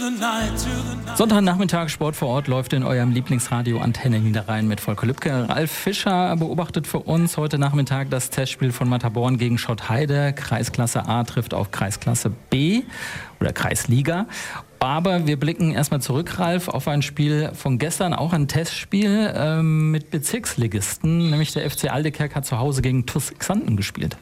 Sonntagnachmittag Sport vor Ort läuft in eurem Lieblingsradio Antenne Niederrhein mit Volker Lübke. Ralf Fischer beobachtet für uns heute Nachmittag das Testspiel von Matterborn gegen Schottheide. Kreisklasse A trifft auf Kreisklasse B oder Kreisliga. Aber wir blicken erstmal zurück, Ralf, auf ein Spiel von gestern, auch ein Testspiel mit Bezirksligisten. Nämlich der FC Aldekerk hat zu Hause gegen TuS Xanten gespielt.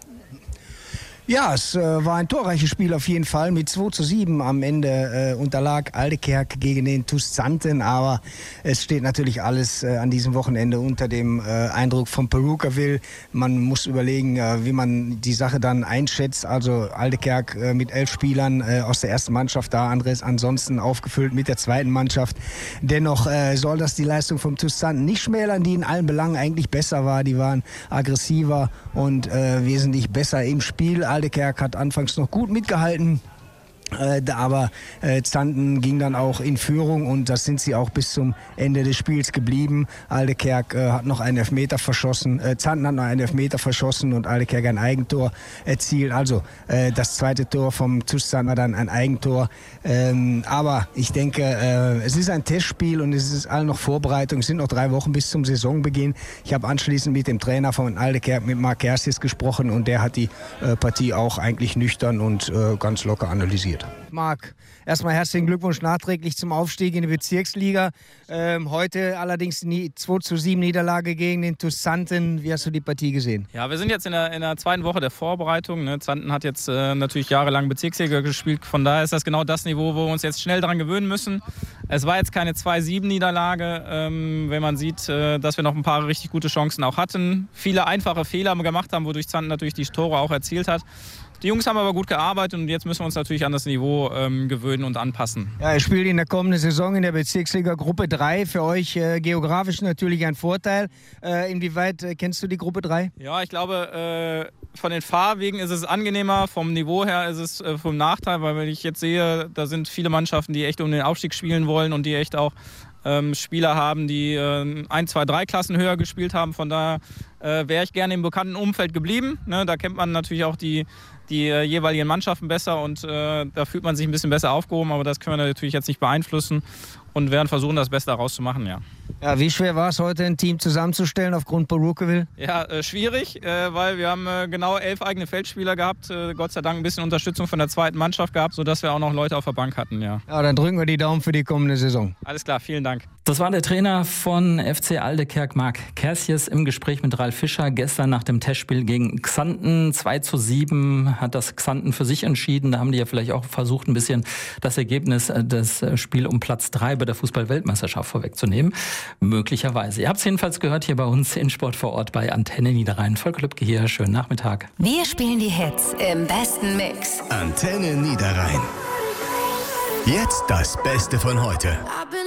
Ja, es war ein torreiches Spiel auf jeden Fall. Mit 2:7 am Ende unterlag Aldekerk gegen den TuS Xanten. Aber es steht natürlich alles an diesem Wochenende unter dem Eindruck von Perukaville. Man muss überlegen, wie man die Sache dann einschätzt. Also Aldekerk mit 11 Spielern aus der ersten Mannschaft da, ansonsten aufgefüllt mit der zweiten Mannschaft. Dennoch soll das die Leistung vom TuS Xanten nicht schmälern, die in allen Belangen eigentlich besser war. Die waren aggressiver und wesentlich besser im Spiel. Aldekerk hat anfangs noch gut mitgehalten, aber Xanten ging dann auch in Führung und das sind sie auch bis zum Ende des Spiels geblieben. Aldekerk hat noch einen Elfmeter verschossen, Xanten hat noch einen Elfmeter verschossen und Aldekerk ein Eigentor erzielt. Also das zweite Tor vom TuS Xanten war dann ein Eigentor. Aber ich denke, es ist ein Testspiel und es ist alle noch Vorbereitung. Es sind noch 3 Wochen bis zum Saisonbeginn. Ich habe anschließend mit dem Trainer von Aldekerk, mit Marc Kersies, gesprochen und der hat die Partie auch eigentlich nüchtern und ganz locker analysiert. Marc, erstmal herzlichen Glückwunsch nachträglich zum Aufstieg in die Bezirksliga. Heute allerdings 2:7 Niederlage gegen den TuS Xanten. Wie hast du die Partie gesehen? Ja, wir sind jetzt in der zweiten Woche der Vorbereitung. Ne? Xanten hat jetzt natürlich jahrelang Bezirksliga gespielt. Von daher ist das genau das Niveau, wo wir uns jetzt schnell daran gewöhnen müssen. Es war jetzt keine 2:7 Niederlage, wenn man sieht, dass wir noch ein paar richtig gute Chancen auch hatten. Viele einfache Fehler gemacht haben, wodurch Xanten natürlich die Tore auch erzielt hat. Die Jungs haben aber gut gearbeitet und jetzt müssen wir uns natürlich an das Niveau gewöhnen und anpassen. Ja, ihr spielt in der kommenden Saison in der Bezirksliga Gruppe 3. Für euch geografisch natürlich ein Vorteil. Inwieweit kennst du die Gruppe 3? Ja, ich glaube, von den Fahrwegen ist es angenehmer. Vom Niveau her ist es vom Nachteil, weil wenn ich jetzt sehe, da sind viele Mannschaften, die echt um den Aufstieg spielen wollen und die echt auch Spieler haben, die 1, 2, 3 Klassen höher gespielt haben. Von daher wäre ich gerne im bekannten Umfeld geblieben. Ne? Da kennt man natürlich auch die jeweiligen Mannschaften besser und da fühlt man sich ein bisschen besser aufgehoben, aber das können wir natürlich jetzt nicht beeinflussen und werden versuchen, das Beste daraus zu machen, ja. Ja, wie schwer war es heute, ein Team zusammenzustellen aufgrund Perukaville? Ja, schwierig, weil wir haben genau 11 eigene Feldspieler gehabt, Gott sei Dank ein bisschen Unterstützung von der zweiten Mannschaft gehabt, sodass wir auch noch Leute auf der Bank hatten, ja. Ja, dann drücken wir die Daumen für die kommende Saison. Alles klar, vielen Dank. Das war der Trainer von FC Aldekerk, Marc Kersies, im Gespräch mit Ralf Fischer gestern nach dem Testspiel gegen Xanten. 2:7 hat das Xanten für sich entschieden. Da haben die ja vielleicht auch versucht, ein bisschen das Ergebnis des Spiels um Platz 3 bei der Fußball-Weltmeisterschaft vorwegzunehmen. Möglicherweise. Ihr habt es jedenfalls gehört hier bei uns in Sport vor Ort bei Antenne Niederrhein. Volker Lübke hier, schönen Nachmittag. Wir spielen die Hits im besten Mix. Antenne Niederrhein. Jetzt das Beste von heute.